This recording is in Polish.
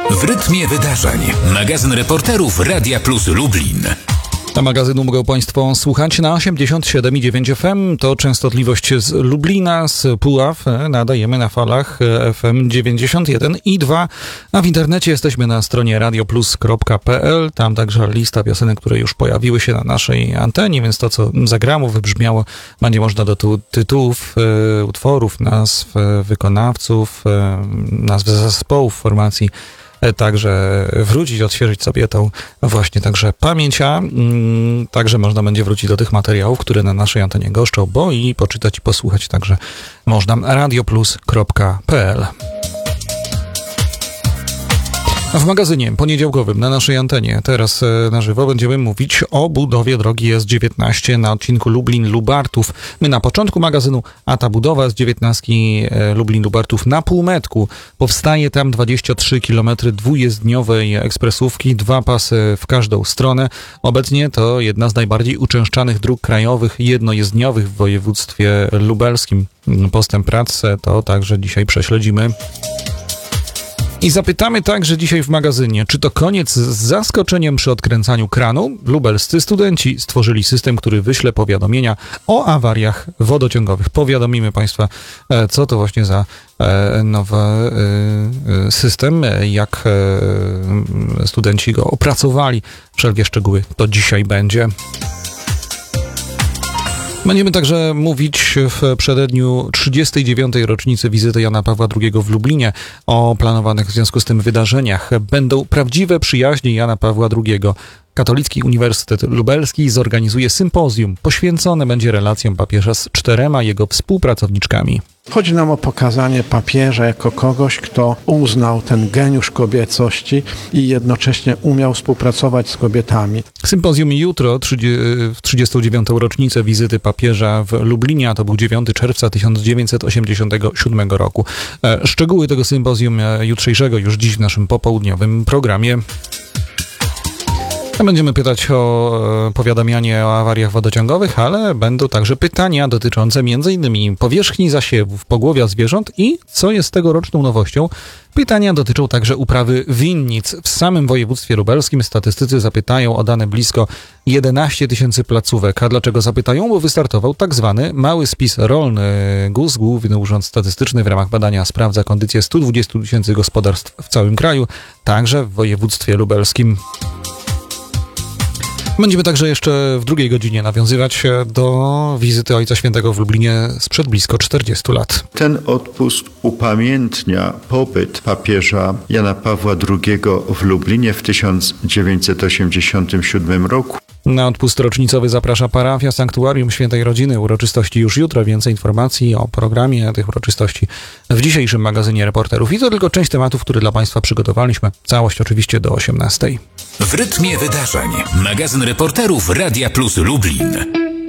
W rytmie wydarzeń. Magazyn reporterów Radia Plus Lublin. A magazynu mogą Państwo słuchać na 87,9 FM. To częstotliwość z Lublina, z Puław. Nadajemy na falach FM 91,2. A w internecie jesteśmy na stronie radioplus.pl. Tam także lista piosenek, które już pojawiły się na naszej antenie, więc to, co zagrało, wybrzmiało, będzie można do tytułów, utworów, nazw wykonawców, nazw zespołów, formacji, także wrócić, odświeżyć sobie tą właśnie także pamięć, a także można będzie wrócić do tych materiałów, które na naszej antenie goszczą, bo i poczytać i posłuchać także można radioplus.pl. A w magazynie poniedziałkowym na naszej antenie teraz na żywo będziemy mówić o budowie drogi S19 na odcinku Lublin-Lubartów. My na początku magazynu, a ta budowa S19 Lublin-Lubartów na półmetku. Powstaje tam 23 km dwujezdniowej ekspresówki, 2 pasy w każdą stronę. Obecnie to jedna z najbardziej uczęszczanych dróg krajowych jednojezdniowych w województwie lubelskim. Postęp prac to także dzisiaj prześledzimy. I zapytamy także dzisiaj w magazynie, czy to koniec z zaskoczeniem przy odkręcaniu kranu? Lubelscy studenci stworzyli system, który wyśle powiadomienia o awariach wodociągowych. Powiadomimy Państwa, co to właśnie za nowy system, jak studenci go opracowali. Wszelkie szczegóły to dzisiaj będzie. Będziemy także mówić w przededniu 39. rocznicy wizyty Jana Pawła II w Lublinie o planowanych w związku z tym wydarzeniach. Będą prawdziwe przyjaźnie Jana Pawła II. Katolicki Uniwersytet Lubelski zorganizuje sympozjum. Poświęcone będzie relacjom papieża z 4 jego współpracowniczkami. Chodzi nam o pokazanie papieża jako kogoś, kto uznał ten geniusz kobiecości i jednocześnie umiał współpracować z kobietami. Sympozjum jutro, w 39. rocznicę wizyty papieża w Lublinie, a to był 9 czerwca 1987 roku. Szczegóły tego sympozjum jutrzejszego już dziś w naszym popołudniowym programie. Będziemy pytać o powiadamianie o awariach wodociągowych, ale będą także pytania dotyczące m.in. powierzchni zasiewów, pogłowia zwierząt i, co jest tegoroczną nowością, pytania dotyczą także uprawy winnic. W samym województwie lubelskim statystycy zapytają o dane blisko 11 000 placówek. A dlaczego zapytają? Bo wystartował tak zwany mały spis rolny. GUS, Główny Urząd Statystyczny, w ramach badania sprawdza kondycję 120 000 gospodarstw w całym kraju, także w województwie lubelskim. Będziemy także jeszcze w drugiej godzinie nawiązywać do wizyty Ojca Świętego w Lublinie sprzed blisko 40 lat. Ten odpust upamiętnia pobyt papieża Jana Pawła II w Lublinie w 1987 roku. Na odpust rocznicowy zaprasza parafia Sanktuarium Świętej Rodziny. Uroczystości już jutro. Więcej informacji o programie tych uroczystości w dzisiejszym magazynie reporterów. I to tylko część tematów, które dla Państwa przygotowaliśmy. Całość oczywiście do 18:00. W rytmie wydarzeń. Magazyn reporterów Radia Plus Lublin.